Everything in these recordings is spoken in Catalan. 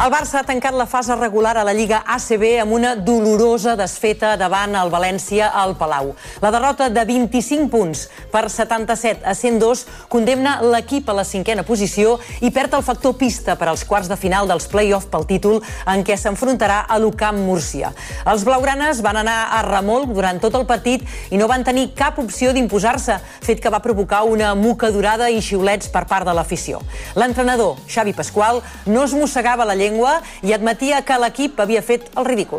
El Barça ha tancat la fase regular a la Lliga ACB amb una dolorosa desfeta davant el València al Palau. La derrota de 25 punts per 77 a 102 condemna l'equip a la 5a posició i perd el factor pista per als quarts de final dels play-off pel títol en què s'enfrontarà a l'UCAM Múrcia. Els blaugranes van anar a remolc durant tot el partit i no van tenir cap opció d'imposar-se, fet que va provocar una mocadurada i xiulets per part de l'afició. L'entrenador, Xavi Pasqual, no es mossegava la llengua i admetia que l'equip havia fet el ridícul.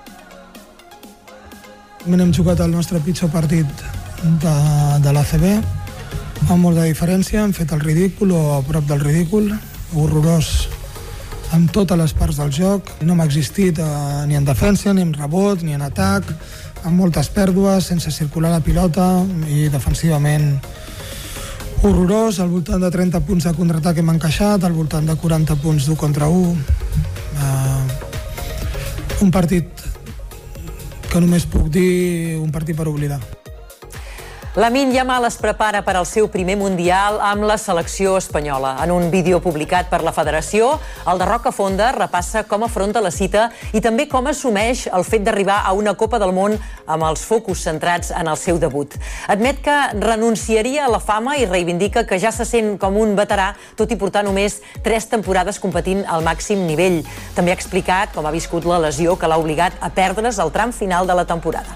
Hem jugat el nostre pitjor partit de l'ACB, amb molta diferència, hem fet el ridícul o a prop del ridícul, horrorós en totes les parts del joc. No m'ha existit ni en defensa, ni en rebot, ni en atac, amb moltes pèrdues, sense circular la pilota i defensivament horrorós, al voltant de 30 punts de contraatac hem encaixat, al voltant de 40 punts d'1 contra 1. Un partit que només puc dir un partit per oblidar. Lamine Yamal es prepara per al seu primer Mundial amb la selecció espanyola. En un vídeo publicat per la Federació, el de Rocafonda repassa com afronta la cita i també com assumeix el fet d'arribar a una Copa del Món amb els focus centrats en el seu debut. Admet que renunciaria a la fama i reivindica que ja se sent com un veterà, tot i portar només 3 temporades competint al màxim nivell. També ha explicat com ha viscut la lesió que l'ha obligat a perdre's al tram final de la temporada.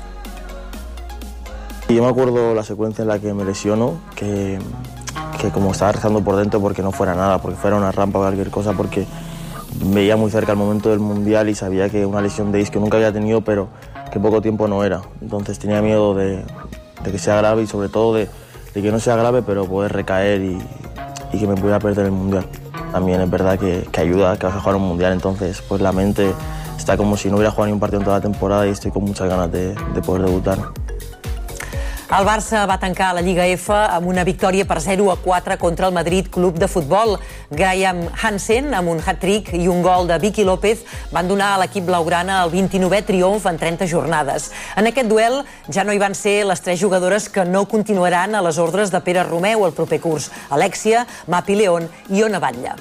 Yo me acuerdo la secuencia en la que me lesiono, que como estaba rezando por dentro porque no fuera nada, porque fuera una rampa o cualquier cosa, porque veía muy cerca el momento del Mundial y sabía que una lesión de isquio nunca había tenido, pero que poco tiempo no era. Entonces tenía miedo de que sea grave y sobre todo de que no sea grave, pero poder recaer y que me pudiera perder el Mundial. También es verdad que ayuda a que vas a jugar un Mundial, entonces pues la mente está como si no hubiera jugado ni un partido en toda la temporada y estoy con muchas ganas de poder debutar. El Barça va tancar la Lliga F amb una victòria per 0-4 contra el Madrid Club de Futbol. Graham Hansen, amb un hat-trick i un gol de Vicky López, van donar a l'equip blaugrana el 29è triomf en 30 jornades. En aquest duel ja no hi van ser les 3 jugadores que no continuaran a les ordres de Pere Romeu el proper curs: Alexia, Mapi León i Ona Batlle.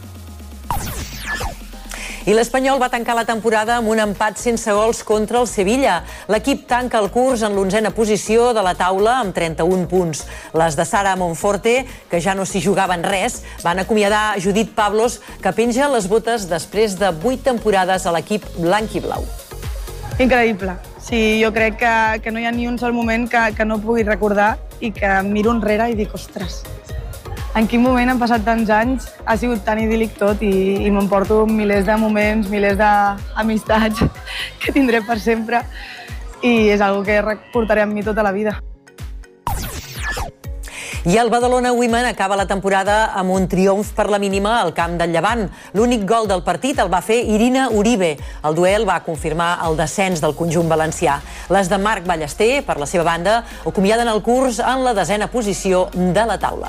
I l'Espanyol va tancar la temporada amb un empat sense gols contra el Sevilla. L'equip tanca el curs en l'11a posició de la taula amb 31 punts. Les de Sara Monforte, que ja no s'hi jugaven res, van acomiadar Judit Pablos, que penja les botes després de 8 temporades a l'equip blanc i blau. Increïble. Sí, jo crec que no hi ha ni un sol moment que no pugui recordar i que miro enrere i dic, ostres, en quin moment han passat tants anys, ha sigut tan idíl·lic tot i m'emporto milers de moments, milers d'amistats que tindré per sempre i és una cosa que portaré amb mi tota la vida. I el Badalona Women acaba la temporada amb un triomf per la mínima al camp del Llevant. L'únic gol del partit el va fer Irina Uribe. El duel va confirmar el descens del conjunt valencià. Les de Marc Ballester, per la seva banda, acomiaden el curs en la 10a posició de la taula.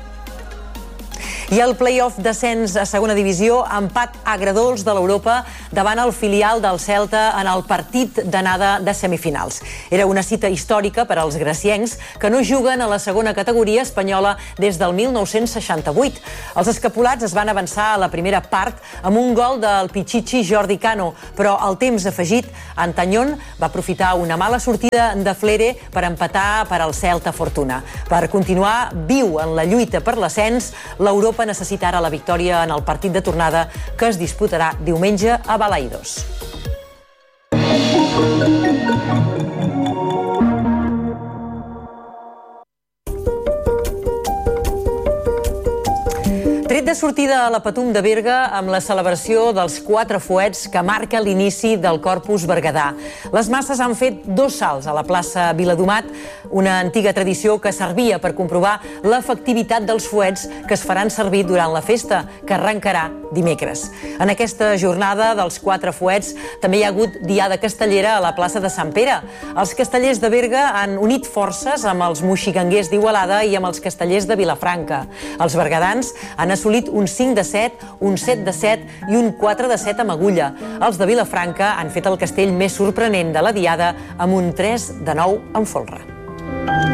I el play-off descens a segona divisió, empat agredols de l'Europa davant el filial del Celta en el partit d'anada de semifinals. Era una cita històrica per als graciencs que no juguen a la segona categoria espanyola des del 1968. Els escapulats es van avançar a la primera part amb un gol del Pichichi Jordi Cano, però al temps afegit, Antañón va aprofitar una mala sortida de Flere per empatar per al Celta Fortuna. Per continuar viu en la lluita per l'ascens, l'Europa necessita ara la victòria en el partit de tornada que es disputarà diumenge a Balaidos. Tret de sortida a la Patum de Berga amb la celebració dels 4 fuets que marca l'inici del Corpus Berguedà. Les masses han fet 2 salts a la plaça Viladomat, una antiga tradició que servia per comprovar l'efectivitat dels fuets que es faran servir durant la festa, que arrencarà dimecres. En aquesta jornada dels 4 fuets també hi ha hagut diada castellera a la plaça de Sant Pere. Els castellers de Berga han unit forces amb els moxiganguers d'Igualada i amb els castellers de Vilafranca. Els berguedans han assolit un 5 de 7, un 7 de 7 i un 4 de 7 amb agulla. Els de Vilafranca han fet el castell més sorprenent de la diada amb un 3 de 9 amb folre.